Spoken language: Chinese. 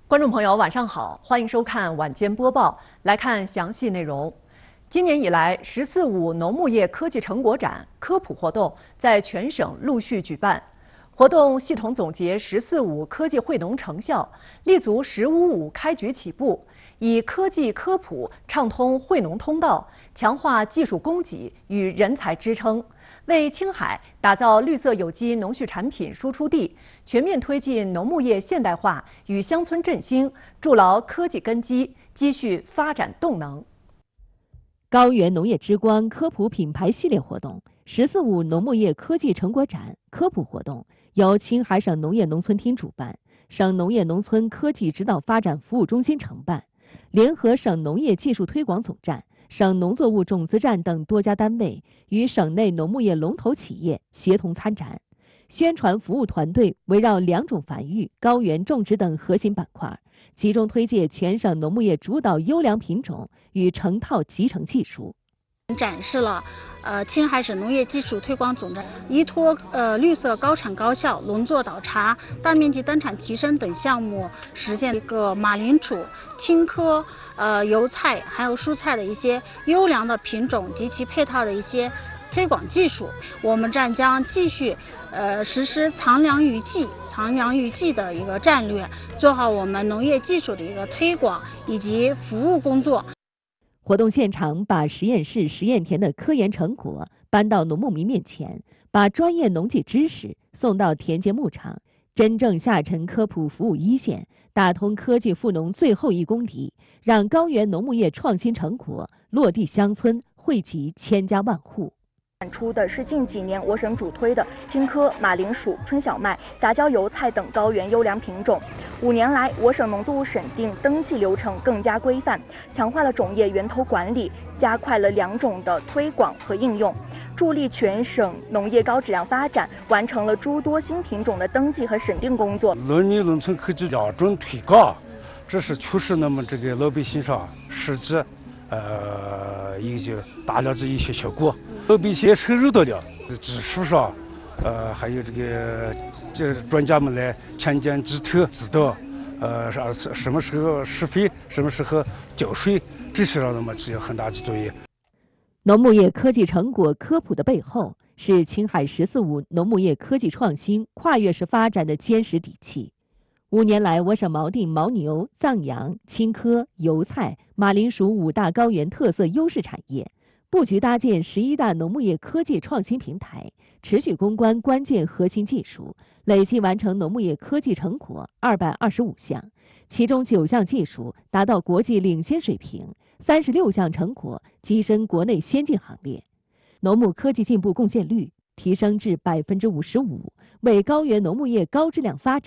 观众朋友，晚上好，欢迎收看晚间播报。来看详细内容。今年以来，“14·5”农牧业科技成果展科普活动在全省陆续举办。活动系统总结“14·5”科技惠农成效，立足“15·5”开局起步，以科技科普畅通惠农通道，强化技术供给与人才支撑。 为青海打造绿色有机农畜产品输出地，全面推进农牧业现代化与乡村振兴，筑牢科技根基，积蓄发展动能。 高原农业之光科普品牌系列活动“14·5”农牧业科技成果展科普活动由青海省农业农村厅主办，省农业农村科技指导发展服务中心承办，联合省农业技术推广总站、 省农作物种子站等多家单位与省内农牧业龙头企业协同参展，宣传服务团队围绕2种繁育、高原种植等核心板块，集中推介全省农牧业主导优良品种与成套集成技术。 展示了青海省农业技术推广总站依托绿色高产高效、农作倒插、大面积单产提升等项目，实现一个马铃薯、青稞、油菜还有蔬菜的一些优良的品种及其配套的一些推广技术。我们站将继续实施藏粮于技的一个战略，做好我们农业技术的一个推广以及服务工作。 活动现场把实验室、实验田的科研成果搬到农牧民面前，把专业农技知识送到田间牧场，真正下沉科普服务一线，打通科技富农最后1公里，让高原农牧业创新成果落地乡村，惠及千家万户。 展出的是近几年我省主推的青稞、马铃薯、春小麦、杂交油菜等高原优良品种。5年来，我省农作物审定登记流程更加规范，强化了种业源头管理，加快了2种的推广和应用，助力全省农业高质量发展，完成了诸多新品种的登记和审定工作。 农业农村科技标准推广，这是确实那么这个老百姓上实际已经达到这一些效果。 老百姓承认到了技术上，还有这专家们来强健指头指导，什么时候施肥，什么时候浇水，这些上那么起有很大的作用。 农牧业科技成果科普的背后，是青海“14·5”农牧业科技创新跨越式发展的坚实底气。5年来，我省锚定牦牛、藏羊、青稞、油菜、马铃薯5大高原特色优势产业。 布局搭建11大农牧业科技创新平台，持续攻关关键核心技术，累计完成农牧业科技成果225项，其中9项技术达到国际领先水平，36项成果跻身国内先进行列，农牧科技进步贡献率提升至55%，为高原农牧业高质量发展